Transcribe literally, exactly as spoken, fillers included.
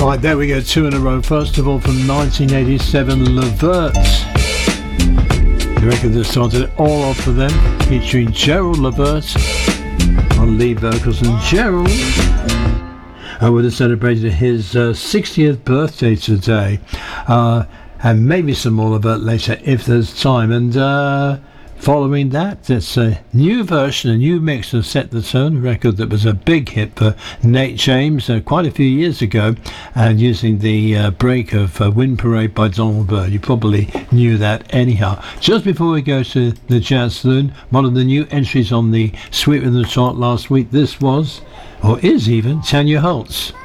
Right, there we go, two in a row. First of all, from nineteen eighty-seven, Levert. The record that started it all off for them, featuring Gerald Levert on lead vocals, and Gerald I would have celebrated his uh, sixtieth birthday today, uh, and maybe some more of it later if there's time. And uh, following that, it's a new version, a new mix of Set the Tone, a record that was a big hit for Nate James uh, quite a few years ago, and using the uh, break of uh, Wind Parade by Donald Byrd. You probably knew that anyhow. Just before we go to the Jazz Saloon, one of the new entries on the Sweet Rhythm chart last week, this was, or is even, Tanya Holtz.